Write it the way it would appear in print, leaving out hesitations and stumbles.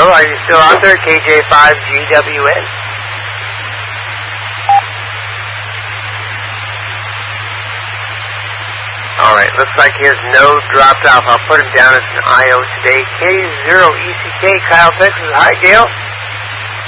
Hello, are you still out there? KJ5GWN. Alright, looks like his node dropped off. I'll put him down as an IO today. K0ECK, Kyle, Texas. Hi, Gail.